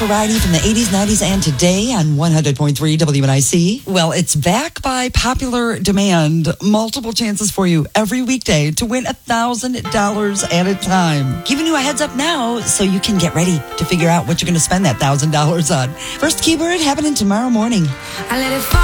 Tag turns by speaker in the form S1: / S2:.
S1: variety from the 80s, 90s, and today on 100.3 WNIC. Well, it's back by popular demand. Multiple chances for you every weekday to win $1,000 at a time. Giving you a heads up now so you can get ready to figure out what you're going to spend that $1,000 on. First keyword happening tomorrow morning.
S2: I let it fall.